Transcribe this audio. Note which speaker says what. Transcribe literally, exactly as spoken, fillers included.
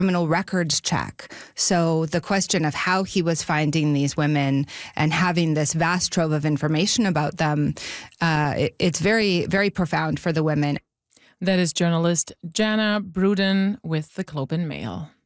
Speaker 1: criminal records check. So the question of how he was finding these women and having this vast trove of information about them, uh, it, it's very, very profound for the women.
Speaker 2: That is journalist Jana Bruden with the Globe and Mail.